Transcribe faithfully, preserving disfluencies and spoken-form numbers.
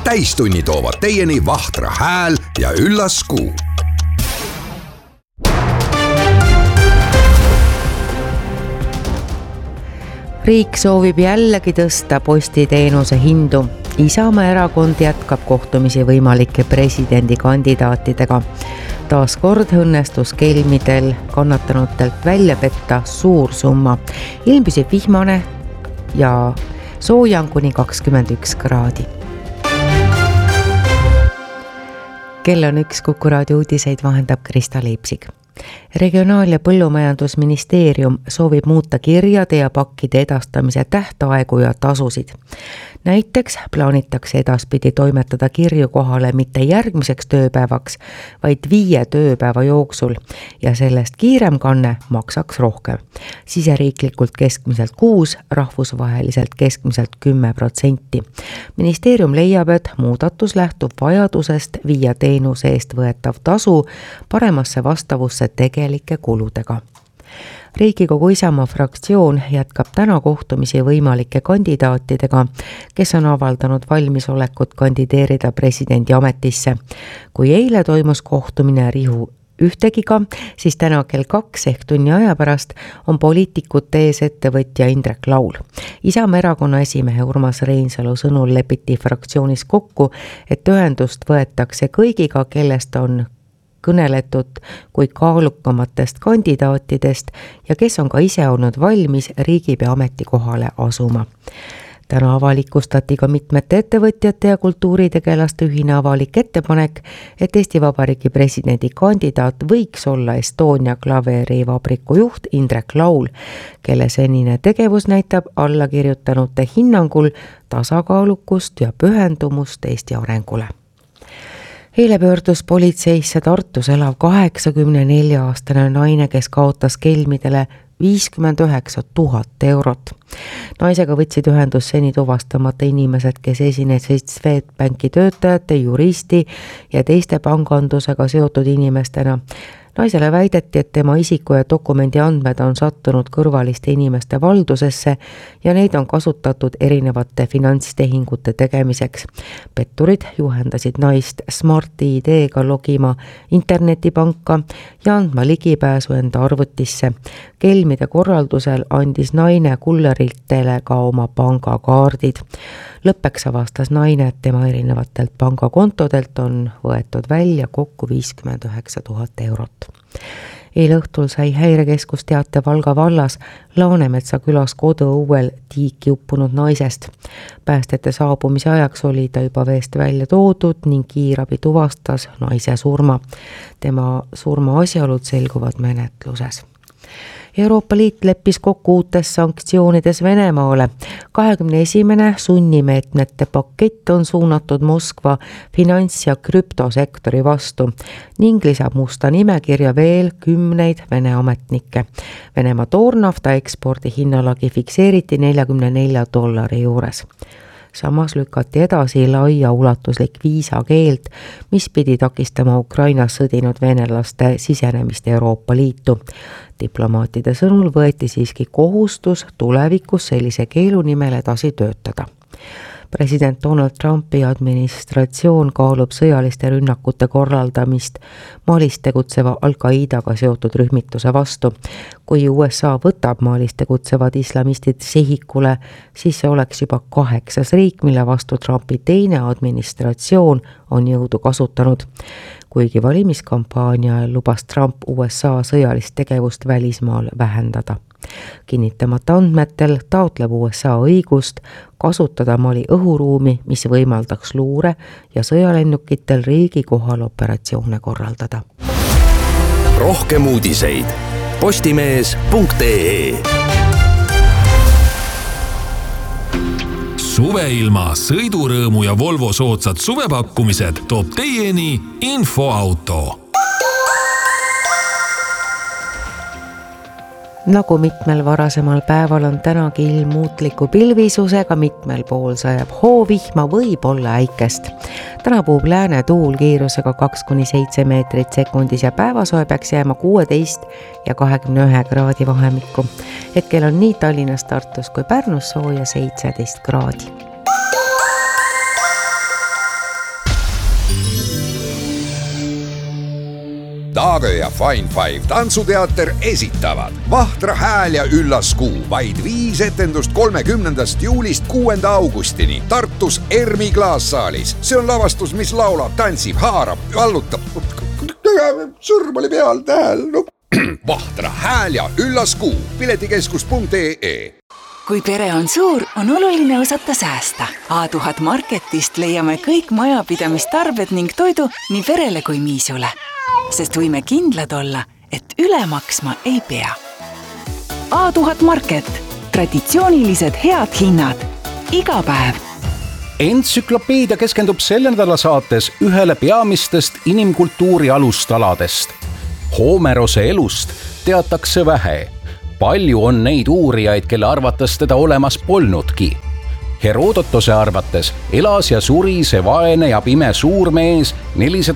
täistunni toovad teieni Vahtra hääl ja üllas kuu. Riik soovib jällegi tõsta postiteenuse hindu. Isamaa erakond jätkab kohtumisi võimalike presidendikandidaatidega. Taas kord õnnestus kelmidel kannatanutelt välja petta suur summa. Ilmsib vihmane ja soojang kuni kakskümmend üks kraadi. Kell on üks, Kuku Raadio uudiseid vahendab Krista Leipsig. Regionaal- ja Põllumajandusministeerium soovib muuta kirjade ja pakkide edastamise tähtaegu ja tasusid. Näiteks plaanitakse edaspidi toimetada kirju kohale mitte järgmiseks tööpäevaks, vaid viie tööpäeva jooksul ja sellest kiirem kanne maksaks rohkem. Siseriiklikult keskmiselt kuus, rahvusvaheliselt keskmiselt kümme protsenti. Ministeerium leiab, et muudatus lähtub vajadusest viia teenuse eest võetav tasu paremasse vastavusse tegelike kuludega. Riigikogu Isamaa fraktsioon jätkab täna kohtumisi võimalike kandidaatidega, kes on avaldanud valmisolekut kandideerida presidendi ametisse. Kui eile toimus kohtumine Rihu ühtegiga, siis täna kell kaks ehk tunni aja pärast on poliitikute ees ettevõtja Indrek Laul. Isamaa erakonna esimehe Urmas Reinsalu sõnul lepiti fraktsioonis kokku, et ühendust võetakse kõigiga, kellest on kõneletud kui kaalukamatest kandidaatidest ja kes on ka ise olnud valmis riigipea ametikohale asuma. Täna avalikustati ka mitmete ettevõtjate ja kultuuritegelaste ühine avalik ettepanek, et Eesti Vabariigi presidendi kandidaat võiks olla Estonia klaverivabriku juht Indrek Laul, kelle senine tegevus näitab allakirjutanute hinnangul tasakaalukust ja pühendumust Eesti arengule. Eile pöördus politseisse Tartus elav kaheksakümne nelja aastane naine, kes kaotas kelmidele viiskümmend üheksa tuhat eurot. Naisega võtsid ühendus seni tuvastamata inimesed, kes esinesid Swedbanki töötajate, juristi ja teiste pangandusega seotud inimestena. Naisele väideti, et tema isiku ja dokumendi andmed on sattunud kõrvaliste inimeste valdusesse ja neid on kasutatud erinevate finantstehingute tegemiseks. Petturid juhendasid naist Smart I D-ga logima internetipanka ja andma ligipääsu enda arvutisse. Kelmide korraldusel andis naine kulleritele ka oma pangakaardid. Lõppeks avastas naine, et tema erinevatelt pangakontodelt on võetud välja kokku viiskümmend üheksa tuhat eurot. Eile õhtul sai häirekeskus teate Valga vallas Laanemetsa külas koduõuel tiiki uppunud naisest. Päästjate saabumise ajaks oli ta juba veest välja toodud ning kiirabi tuvastas naise surma. Tema surma asjaolud selguvad menetluses. Euroopa Liit leppis kokku uutes sanktsioonides Venemaale. kahekümne esimene sunnimeetmete pakett on suunatud Moskva finants- ja krüptosektori vastu ning lisab musta nimekirja veel kümneid Vene ametnikke. Venemaa toornafta ekspordi hinnalagi fikseeriti neljakümne nelja dollari juures. Samas lükati edasi laia ulatuslik viisakeeld, mis pidi takistama Ukrainas sõdinud venelaste sisenemist Euroopa Liitu. Diplomaatide sõnul võeti siiski kohustus tulevikus sellise keelu nimel edasi töötada. President Donald Trumpi administratsioon kaalub sõjaliste rünnakute korraldamist Malis tegutseva Al-Qaidaga seotud rühmituse vastu. Kui U S A võtab Malis tegutsevad islamistid sihikule, siis see oleks juba kaheksas riik, mille vastu Trumpi teine administratsioon on jõudu kasutanud. Kuigi valimiskampaania lubas Trump U S A sõjalist tegevust välismaal vähendada. Kinnitamata andmetel taotleb U S A õigust kasutada Mali õhuruumi, mis võimaldaks luure ja sõjalennukitel riigi kohal operatsioone korraldada. Rohkem uudiseid postimees punkt ee. Suveilma, sõidurõõmu ja Volvo soodsad suvepakkumised toob teieni Infoauto. Nagu mitmel varasemal päeval on tänagi ilm muutliku pilvisusega, mitmel pool sajab hoovihma võib olla äikest. Täna puhub lääne tuul kiirusega kaks kuni seitse meetrit sekundis ja päevasoe peaks jääma kuusteist ja kahekümne ühe kraadi vahemikku. Hetkel on nii Tallinnas, Tartus kui Pärnus sooja seitseteist kraadi. Maagö ja Fine Five tantsuteater esitavad Vahtra hääl ja üllas kuu. Vaid viis etendust kolmekümnendast juulist kuuenda augustini Tartus Ermi klaassaalis. See on lavastus, mis laulab, tantsib, haarab, vallutab. Sõrm oli peal tähel. No. Vahtra hääl ja üllas kuu. piletikeskus punkt ee. Kui pere on suur, on oluline osata säästa. A tuhat Marketist leiame kõik majapidamistarbed ning toidu nii perele kui miisule. Sest võime kindlad olla, et üle maksma ei pea. A tuhat Market. Traditsioonilised head hinnad. Iga päev. Entsüklopeedia keskendub selle nädala saates ühele peamistest inimkultuuri alustaladest. Homerose elust teatakse vähe. Palju on neid uurijaid, kelle arvates teda olemas polnudki. Herodotose arvates elas ja suri see vaene ja pime suurmees nelisada